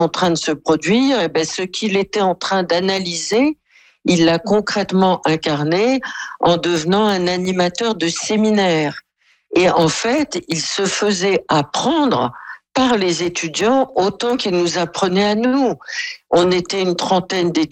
en train de se produire, et ben, ce qu'il était en train d'analyser, il l'a concrètement incarné en devenant un animateur de séminaire. Et en fait, il se faisait apprendre par les étudiants autant qu'ils nous apprenaient à nous. On était une trentaine d'étudiants.